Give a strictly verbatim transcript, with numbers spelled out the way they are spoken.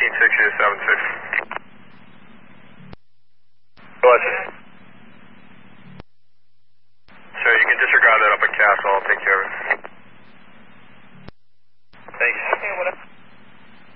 eighteen six zero seven six. Bless. Sir, you can disregard that up at Castle. I'll take care of it.